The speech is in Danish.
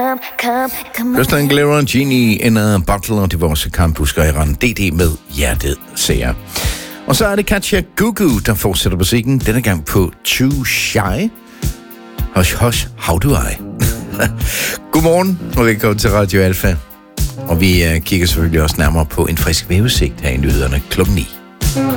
Christian Aguilera, Genie in a Bottle, og det var også kampbuskeren DD med Hjertet Sager. Og så er det Katja Gugu, der fortsætter musikken, denne gang på Too Shy. Hush, hush, how do I? Godmorgen, og velkommen til Radio Alfa. Og vi kigger selvfølgelig også nærmere på en frisk vejrudsigt her i nyhederne klokken 9.